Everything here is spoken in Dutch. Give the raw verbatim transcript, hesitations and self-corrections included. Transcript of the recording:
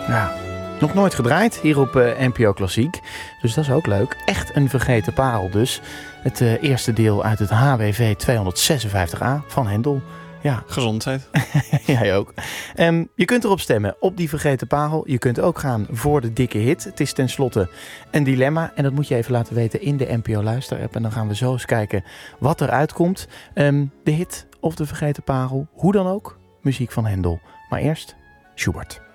Ja, nog nooit gedraaid hier op uh, N P O Klassiek. Dus dat is ook leuk. Echt een vergeten parel dus. Het uh, eerste deel uit het H W V tweehonderdzesenvijftig A van Hendel. Ja. Gezondheid. Jij ook. Um, je kunt erop stemmen op die vergeten parel. Je kunt ook gaan voor de dikke hit. Het is tenslotte een dilemma. En dat moet je even laten weten in de N P O Luister app. En dan gaan we zo eens kijken wat eruit komt. Um, de hit of de vergeten parel. Hoe dan ook. Muziek van Hendel. Maar eerst Schubert.